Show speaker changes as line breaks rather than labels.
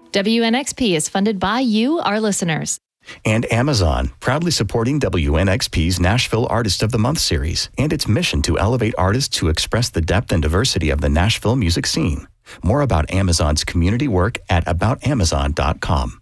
WNXP is funded by you, our listeners.
And Amazon, proudly supporting WNXP's Nashville Artist of the Month series and its mission to elevate artists to express the depth and diversity of the Nashville music scene. More about Amazon's community work at aboutamazon.com.